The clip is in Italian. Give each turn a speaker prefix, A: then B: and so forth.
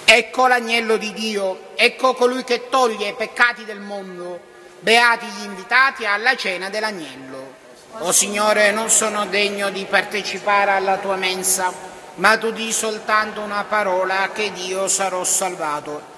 A: Ecco l'agnello di Dio, ecco colui che toglie i peccati del mondo. Beati gli invitati alla cena dell'agnello. O Signore, non sono degno di partecipare alla tua mensa, ma tu di soltanto una parola che io sarò salvato.